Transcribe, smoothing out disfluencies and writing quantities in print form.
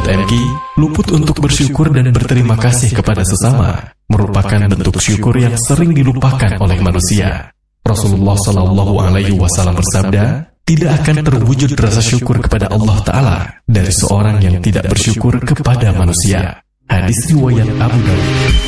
sahabat.mk, luput untuk bersyukur dan berterima kasih kepada sesama merupakan bentuk syukur yang sering dilupakan oleh manusia. Rasulullah SAW bersabda, tidak akan terwujud rasa syukur kepada Allah Ta'ala dari seorang yang tidak bersyukur kepada manusia. Hadis riwayat Abu Dawud.